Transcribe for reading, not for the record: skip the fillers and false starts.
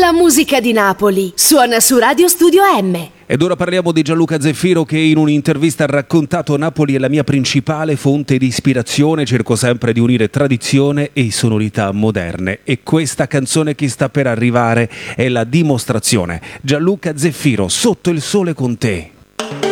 La musica di Napoli suona su Radio Studio M. Ed ora parliamo di Gianluca Zeffiro, che in un'intervista ha raccontato: Napoli è la mia principale fonte di ispirazione, cerco sempre di unire tradizione e sonorità moderne, e questa canzone che sta per arrivare è la dimostrazione. Gianluca Zeffiro, Sotto il sole con te.